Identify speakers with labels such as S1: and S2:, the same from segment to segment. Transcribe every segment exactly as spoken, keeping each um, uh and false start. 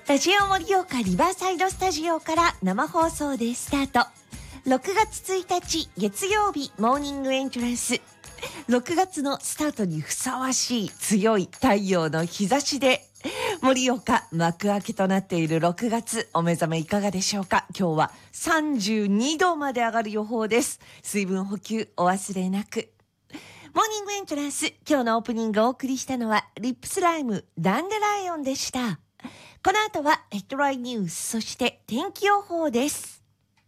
S1: ラジオ盛岡リバーサイドスタジオから生放送でスタート。ろくがつついたち月曜日モーニングエントランス。ろくがつのスタートにふさわしい強い太陽の日差しで盛岡幕開けとなっているろくがつ、お目覚めいかがでしょうか。今日はさんじゅうにどまで上がる予報です。水分補給お忘れなく。モーニングエントランス、今日のオープニングをお送りしたのはリップスライムダンデライオンでした。この後はヘッドラインニュース、そして天気予報です。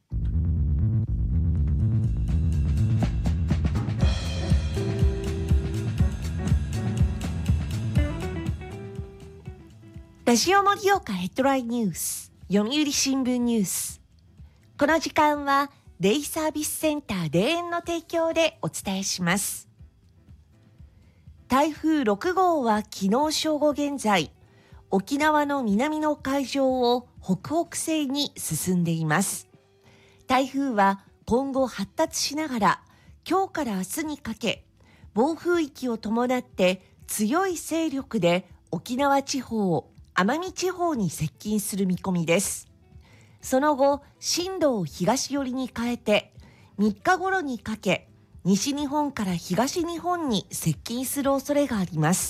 S1: ラジオ盛岡ヘッドラインニュース、読売新聞ニュース。この時間はデイサービスセンター霊園の提供でお伝えします。台風ろくごうは昨日正午現在、沖縄の南の海上を北北西に進んでいます。台風は今後発達しながら今日から明日にかけ、暴風域を伴って強い勢力で沖縄地方、奄美地方に接近する見込みです。その後、進路を東寄りに変えてみっかごろにかけ、西日本から東日本に接近する恐れがあります。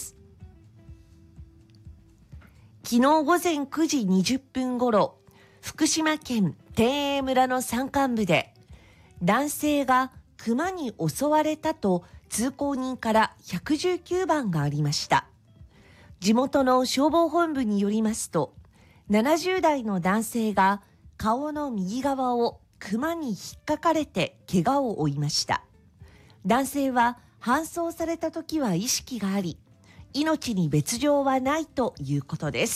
S1: 昨日午前くじにじゅっぷんごろ、福島県天栄村の山間部で男性が熊に襲われたと通行人からひゃくじゅうきゅうばんがありました。地元の消防本部によりますと、ななじゅうだいの男性が顔の右側を熊に引っかかれて怪我を負いました。男性は搬送された時は意識があり、命に別状はないということです。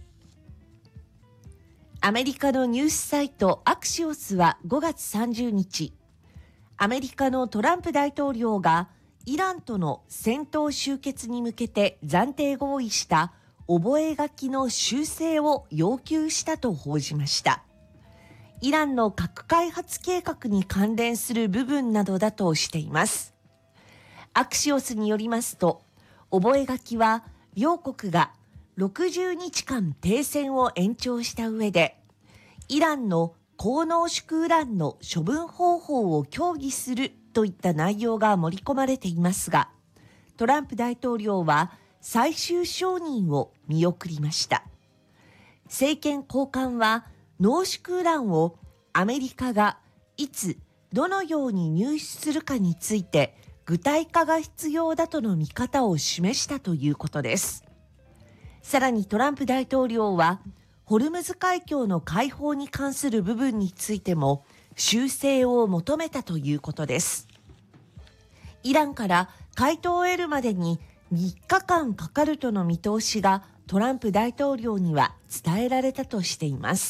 S1: アメリカのニュースサイトアクシオスはごがつさんじゅうにち、アメリカのトランプ大統領がイランとの戦闘終結に向けて暫定合意した覚書の修正を要求したと報じました。イランの核開発計画に関連する部分などだとしています。アクシオスによりますと、覚書は両国がろくじゅうにちかん停戦を延長した上で、イランの高濃縮ウランの処分方法を協議するといった内容が盛り込まれていますが、トランプ大統領は最終承認を見送りました。政権高官は濃縮ウランをアメリカがいつどのように入手するかについて具体化が必要だとの見方を示したということです。さらにトランプ大統領はホルムズ海峡の開放に関する部分についても修正を求めたということです。イランから回答を得るまでにみっかかんかかるとの見通しがトランプ大統領には伝えられたとしています。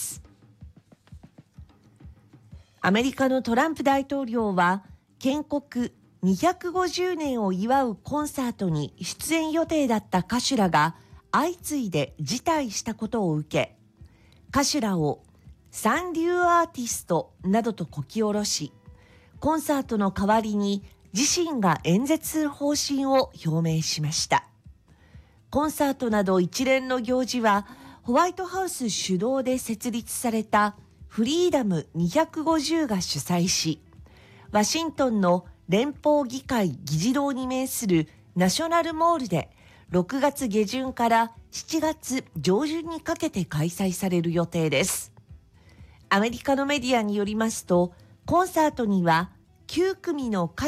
S1: アメリカのトランプ大統領は建国にひゃくごじゅうねんを祝うコンサートに出演予定だった歌手らが相次いで辞退したことを受け、歌手らを三流アーティストなどとこき下ろし、コンサートの代わりに自身が演説する方針を表明しました。コンサートなど一連の行事はホワイトハウス主導で設立されたフリーダムにひゃくごじゅうが主催し、ワシントンの連邦議会議事堂に面するナショナルモールでろくがつげじゅんからしちがつじょうじゅんにかけて開催される予定です。アメリカのメディアによりますと、コンサートにはきゅうくみの歌